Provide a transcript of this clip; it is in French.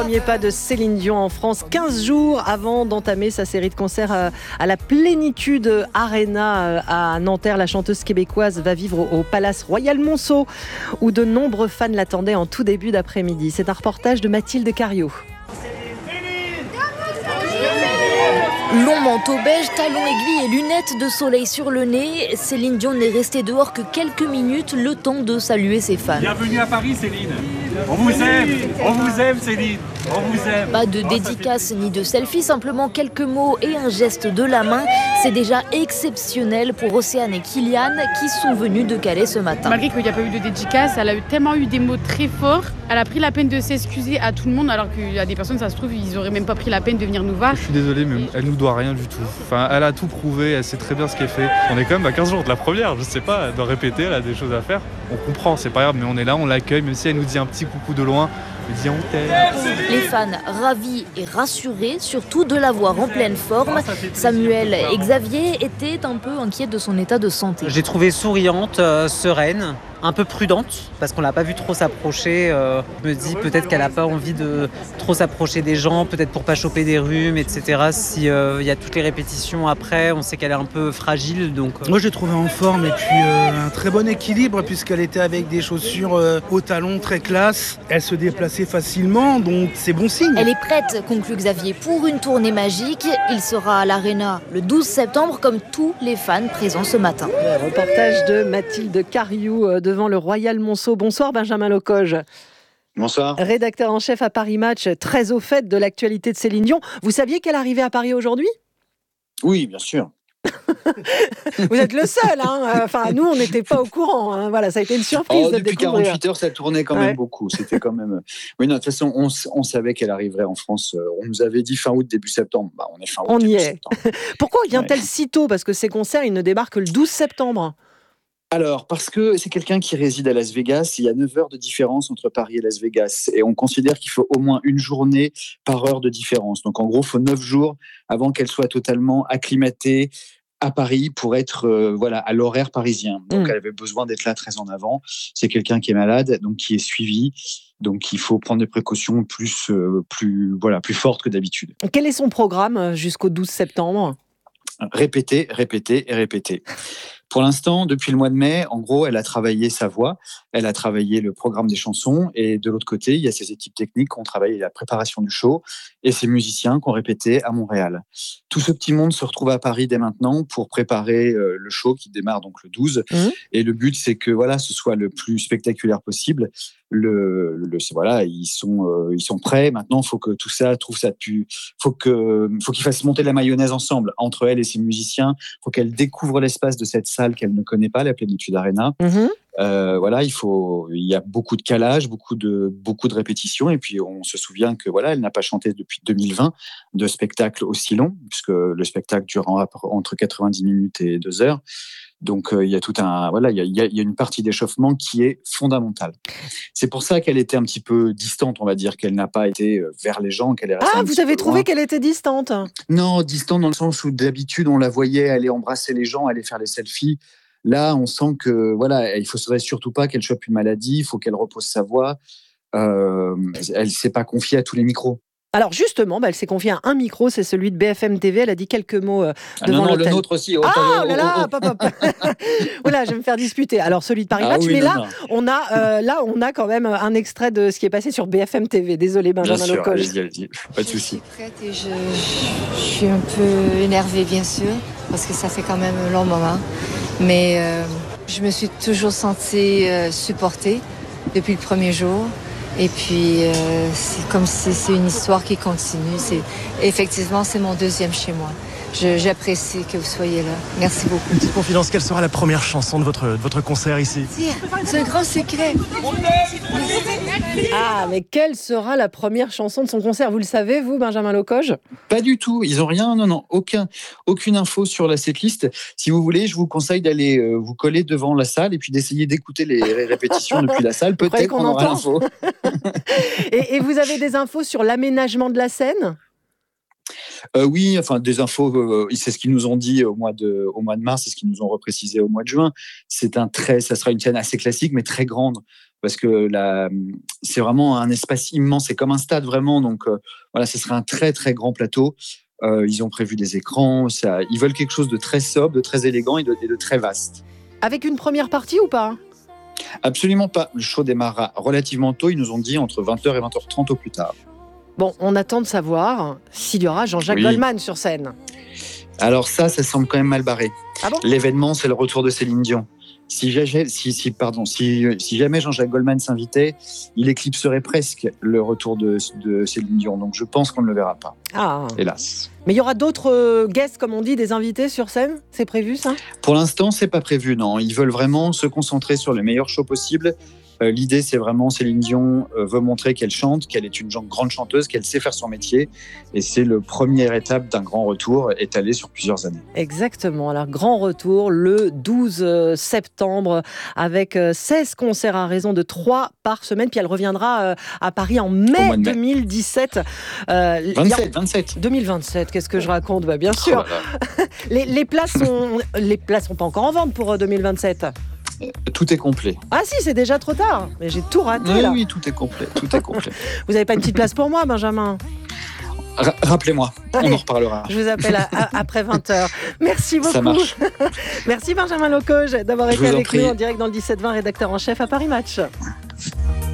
Premier pas de Céline Dion en France, 15 jours avant d'entamer sa série de concerts à la Plénitude Arena à Nanterre. La chanteuse québécoise va vivre au Palace Royal Monceau où de nombreux fans l'attendaient en tout début d'après-midi. C'est un reportage de Mathilde Cariou. Long manteau beige, talons aiguilles et lunettes de soleil sur le nez, Céline Dion n'est restée dehors que quelques minutes, le temps de saluer ses fans. Bienvenue à Paris, Céline. On vous aime Céline. On vous aime. Pas de dédicace ni de selfie, simplement quelques mots et un geste de la main. C'est déjà exceptionnel pour Océane et Kylian qui sont venus de Calais ce matin. Malgré qu'il n'y a pas eu de dédicace, elle a tellement eu des mots très forts. Elle a pris la peine de s'excuser à tout le monde, alors qu'il y a des personnes, ça se trouve, ils n'auraient même pas pris la peine de venir nous voir. Je suis désolé, mais elle nous doit rien du tout. Enfin, elle a tout prouvé, elle sait très bien ce qu'elle fait. On est quand même à 15 jours de la première, je sais pas, elle doit répéter, elle a des choses à faire. On comprend, c'est pas grave, mais on est là, on l'accueille, même si elle nous dit un petit coucou de loin, elle dit on t'aime. Les fans ravis et rassurés, surtout de la voir en pleine forme. Samuel et Xavier étaient un peu inquiets de son état de santé. J'ai trouvé souriante, sereine, un peu prudente, parce qu'on l'a pas vu trop s'approcher. Je me dis peut-être qu'elle a pas envie de trop s'approcher des gens, peut-être pour pas choper des rhumes, etc. Si y a toutes les répétitions après, on sait qu'elle est un peu fragile. Donc, Moi, je l'ai trouvée en forme et puis un très bon équilibre puisqu'elle était avec des chaussures au talon très classe. Elle se déplaçait facilement, donc c'est bon signe. Elle est prête, conclut Xavier, pour une tournée magique. Il sera à l'Arena le 12 septembre, comme tous les fans présents ce matin. Le reportage de Mathilde Cariou devant le Royal Monceau. Bonsoir Benjamin Locoge. Bonsoir. Rédacteur en chef à Paris Match, très au fait de l'actualité de Céline Dion. Vous saviez qu'elle arrivait à Paris aujourd'hui ? Oui, bien sûr. Vous êtes le seul, hein. Enfin, nous, on n'était pas au courant. Hein. Voilà, ça a été une surprise de depuis découvrir. 48 heures, ça tournait quand même beaucoup. C'était quand même. Oui, non, de toute façon, on savait qu'elle arriverait en France. On nous avait dit fin août, début septembre. Bah, on est fin août, On y début est. septembre. Pourquoi vient-elle si tôt ? Parce que ces concerts, ils ne débarquent que le 12 septembre. Alors, parce que c'est quelqu'un qui réside à Las Vegas. Il y a 9 heures de différence entre Paris et Las Vegas. Et on considère qu'il faut au moins une journée par heure de différence. Donc, en gros, il faut 9 jours avant qu'elle soit totalement acclimatée à Paris pour être à l'horaire parisien. Donc, elle avait besoin d'être là très en avant. C'est quelqu'un qui est malade, donc qui est suivi. Donc, il faut prendre des précautions plus fortes que d'habitude. Quel est son programme jusqu'au 12 septembre ? Répéter, répéter et répéter. Pour l'instant, depuis le mois de mai, en gros, elle a travaillé sa voix, elle a travaillé le programme des chansons, et de l'autre côté, il y a ses équipes techniques qui ont travaillé la préparation du show, et ses musiciens qui ont répété à Montréal. Tout ce petit monde se retrouve à Paris dès maintenant pour préparer le show qui démarre donc le 12. Et le but, c'est que ce soit le plus spectaculaire possible. Ils sont prêts. Maintenant, il faut que tout ça trouve sa faut qu'ils fassent monter la mayonnaise ensemble entre elle et ses musiciens. Il faut qu'elle découvre l'espace de cette salle qu'elle ne connaît pas, la Plénitude Arena. Il y a beaucoup de calage, beaucoup de répétitions, et puis on se souvient que elle n'a pas chanté depuis 2020 de spectacle aussi long, puisque le spectacle dure entre 90 minutes et 2 heures. Donc il y a il y a une partie d'échauffement qui est fondamentale. C'est pour ça qu'elle était un petit peu distante, on va dire, qu'elle n'a pas été vers les gens, qu'elle est restée. Ah, vous avez trouvé qu'elle était distante ? Non, distante dans le sens où d'habitude on la voyait aller embrasser les gens, aller faire les selfies. Là, on sent que il faudrait surtout pas qu'elle chope une maladie, il faut qu'elle repose sa voix. Elle s'est pas confiée à tous les micros. Alors justement, elle s'est confiée à un micro, c'est celui de BFM TV. Elle a dit quelques mots devant l'hôtel. Le nôtre aussi. Voilà, je vais me faire disputer. Alors celui de Paris Match, mais là, on a quand même un extrait de ce qui est passé sur BFM TV. Désolé, Benjamin Locoge. Allez-y. Pas de souci. Je suis prête et je suis un peu énervée, bien sûr, parce que ça fait quand même un long moment. Mais je me suis toujours sentie supportée depuis le premier jour. Et puis, c'est comme si c'est une histoire qui continue. Effectivement, c'est mon deuxième chez moi. J'apprécie que vous soyez là. Merci beaucoup. Une petite confidence, quelle sera la première chanson de votre concert ici ? C'est un grand secret. Ah, mais quelle sera la première chanson de son concert ? Vous le savez, vous, Benjamin Locoge ? Pas du tout. Ils n'ont rien, aucune info sur la setlist. Si vous voulez, je vous conseille d'aller vous coller devant la salle et puis d'essayer d'écouter les répétitions depuis la salle. Peut-être qu'on aura l'info. Et vous avez des infos sur l'aménagement de la scène ? Oui, des infos, c'est ce qu'ils nous ont dit au mois de mars, c'est ce qu'ils nous ont reprécisé au mois de juin. Ça sera une scène assez classique, mais très grande. parce que c'est vraiment un espace immense, c'est comme un stade vraiment, donc voilà, ce serait un très très grand plateau. Ils ont prévu des écrans, ils veulent quelque chose de très sobre, de très élégant et de très vaste. Avec une première partie ou pas ? Absolument pas. Le show démarrera relativement tôt, ils nous ont dit entre 20h et 20h30 au plus tard. Bon, on attend de savoir s'il y aura Jean-Jacques Goldman sur scène. Alors ça semble quand même mal barré. Ah bon ? L'événement, c'est le retour de Céline Dion. Si jamais Jean-Jacques Goldman s'invitait, il éclipserait presque le retour de Céline Dion. Donc je pense qu'on ne le verra pas. Ah. Hélas. Mais il y aura d'autres guests, comme on dit, des invités sur scène ? C'est prévu ça ? Pour l'instant, c'est pas prévu, non. Ils veulent vraiment se concentrer sur le meilleur show possible. L'idée, c'est vraiment, Céline Dion veut montrer qu'elle chante, qu'elle est une grande chanteuse, qu'elle sait faire son métier. Et c'est le première étape d'un grand retour étalé sur plusieurs années. Exactement. Alors, grand retour le 12 septembre avec 16 concerts à raison de 3 par semaine. Puis elle reviendra à Paris en mai 2017. 27. 2027, qu'est-ce que je raconte ? Bien sûr. Oh les places sont pas encore en vente pour 2027. Tout est complet. Ah si, c'est déjà trop tard. Mais j'ai tout raté là. Oui, tout est complet. Vous n'avez pas une petite place pour moi, Benjamin ? Rappelez-moi, on en reparlera. Je vous appelle après 20h. Merci beaucoup. Ça marche. Merci Benjamin Locoge d'avoir été avec nous en direct dans le 17-20, rédacteur en chef à Paris Match.